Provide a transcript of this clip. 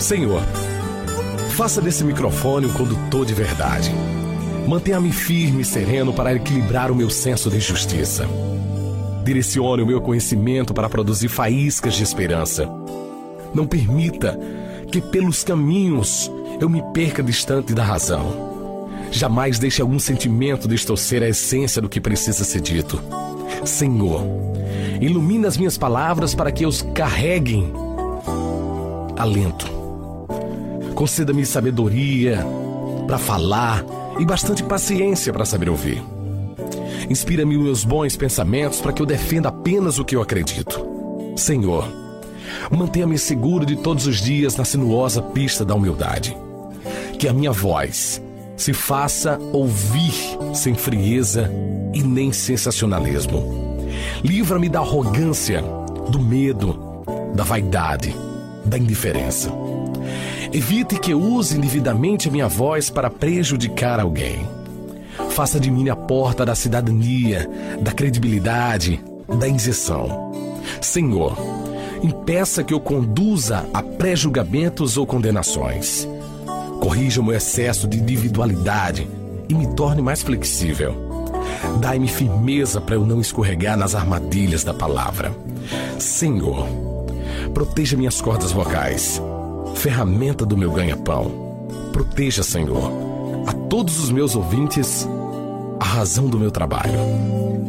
Senhor, faça desse microfone um condutor de verdade. Mantenha-me firme e sereno para equilibrar o meu senso de justiça. Direcione o meu conhecimento para produzir faíscas de esperança. Não permita que pelos caminhos eu me perca distante da razão. Jamais deixe algum sentimento distorcer a essência do que precisa ser dito. Senhor, ilumina as minhas palavras para que eu os carreguem alento. Conceda-me sabedoria para falar e bastante paciência para saber ouvir. Inspira-me os meus bons pensamentos para que eu defenda apenas o que eu acredito. Senhor, mantenha-me seguro de todos os dias na sinuosa pista da humildade. Que a minha voz se faça ouvir sem frieza e nem sensacionalismo. Livra-me da arrogância, do medo, da vaidade, da indiferença. Evite que eu use indevidamente a minha voz para prejudicar alguém. Faça de mim a porta da cidadania, da credibilidade, da isenção. Senhor, impeça que eu conduza a pré-julgamentos ou condenações. Corrija o meu excesso de individualidade e me torne mais flexível. Dai-me firmeza para eu não escorregar nas armadilhas da palavra. Senhor, proteja minhas cordas vocais, ferramenta do meu ganha-pão. Proteja, Senhor, a todos os meus ouvintes, a razão do meu trabalho.